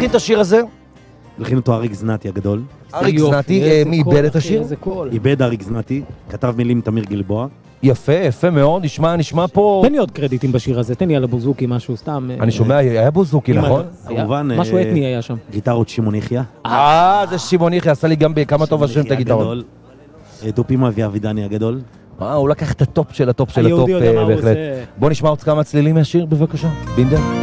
הלחין את השיר הזה? הלחין אותו אריק זנתי הגדול. אריק זנתי, מי איבד את השיר? איבד אריק זנתי, כתב מילים תמיר גלבוע. יפה, יפה מאוד, נשמע פה... תן לי עוד קרדיטים בשיר הזה, תן לי על הבוזוקי משהו, סתם... אני שומע, היה בוזוקי, נכון? כמובן... משהו אתני היה שם. גיטרות שמעון יחיא. זה שמעון יחיא, עשה לי גם בכמה טוב השם את הגיטרות. דופימה ואבידני הגדול. הוא לקח את הטופ של הטופ של הטופ, בהחלט. בוא נשמע עוד כמה צלילים מהשיר, בבקשה. בינדר.